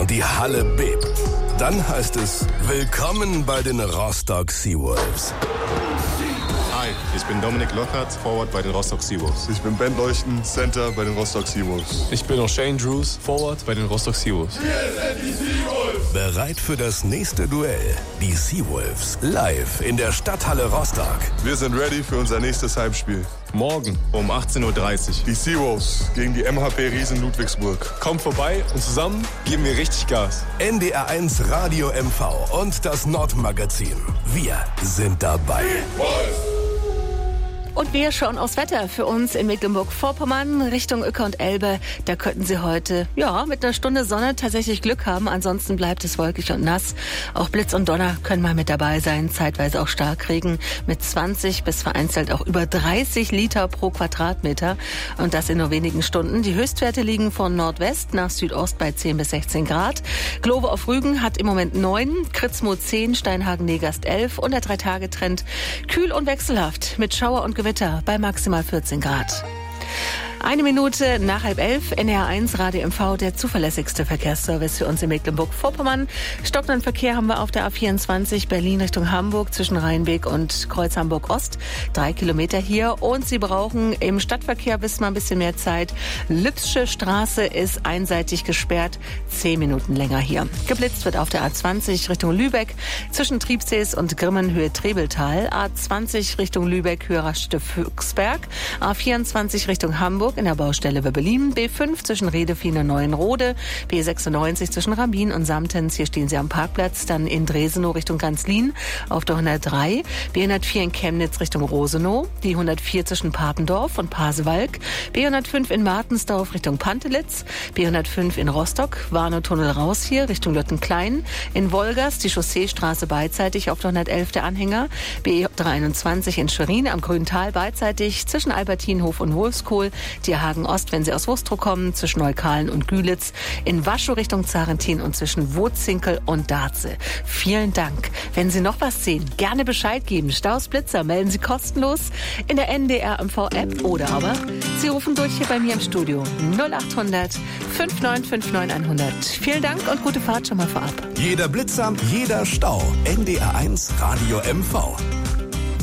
und die Halle bebt, dann heißt es Willkommen bei den Rostock Seawolves. Hi, ich bin Dominik Lockhart, Forward bei den Rostock Seawolves. Ich bin Ben Leuchten, Center bei den Rostock Seawolves. Ich bin auch Shane Drews, Forward bei den Rostock Seawolves. Wir sind die Seawolves! Bereit für das nächste Duell. Die Seawolves live in der Stadthalle Rostock. Wir sind ready für unser nächstes Heimspiel. Morgen um 18.30 Uhr. Die Seawolves gegen die MHP Riesen Ludwigsburg. Kommt vorbei und zusammen geben wir richtig Gas. NDR1 Radio MV und das Nordmagazin. Wir sind dabei. Und wir schauen aufs Wetter für uns in Mecklenburg-Vorpommern Richtung Uecker und Elbe. Da könnten Sie heute, mit einer Stunde Sonne tatsächlich Glück haben. Ansonsten bleibt es wolkig und nass. Auch Blitz und Donner können mal mit dabei sein. Zeitweise auch Starkregen mit 20 bis vereinzelt auch über 30 Liter pro Quadratmeter. Und das in nur wenigen Stunden. Die Höchstwerte liegen von Nordwest nach Südost bei 10 bis 16 Grad. Globe auf Rügen hat im Moment 9, Kritzmo 10, Steinhagen-Negast 11 und der 3-Tage-Trend kühl und wechselhaft mit Schauer und Gewitter bei maximal 14 Grad. 1 Minute nach 10:30, NDR1 Radio MV, der zuverlässigste Verkehrsservice für uns in Mecklenburg-Vorpommern. Stockenden Verkehr haben wir auf der A24 Berlin Richtung Hamburg zwischen Rheinweg und Kreuz Hamburg-Ost. 3 Kilometer hier und Sie brauchen im Stadtverkehr wissen wir ein bisschen mehr Zeit. Lübsche Straße ist einseitig gesperrt, 10 Minuten länger hier. Geblitzt wird auf der A20 Richtung Lübeck zwischen Triebsees und Grimmen Höhe Trebeltal. A20 Richtung Lübeck Höhe Raststätte-Füchsberg. A24 Richtung Hamburg in der Baustelle Wöbbelin, B5 zwischen Redefien und Neuenrode, B96 zwischen Rabin und Samtens, hier stehen Sie am Parkplatz, dann in Dresenow Richtung Ganzlin auf der 103, B104 in Chemnitz Richtung Rosenow, die 104 zwischen Papendorf und Pasewalk, B105 in Martensdorf Richtung Pantelitz, B105 in Rostock, Warnow-Tunnel raus hier Richtung Lüttenklein, in Wolgast die Chausseestraße beidseitig auf der 111 der Anhänger, B321 in Schwerin am Grüntal beidseitig zwischen Albertinhof und Wolfskohl, Dierhagen Ost, wenn Sie aus Wustrow kommen, zwischen Neukalen und Gülitz, in Waschow Richtung Zarentin und zwischen Wurzinkel und Darze. Vielen Dank. Wenn Sie noch was sehen, gerne Bescheid geben. Staus, Blitzer, melden Sie kostenlos in der NDR MV-App oder aber Sie rufen durch hier bei mir im Studio 0800 5959 100. Vielen Dank und gute Fahrt schon mal vorab. Jeder Blitzer, jeder Stau. NDR1 Radio MV.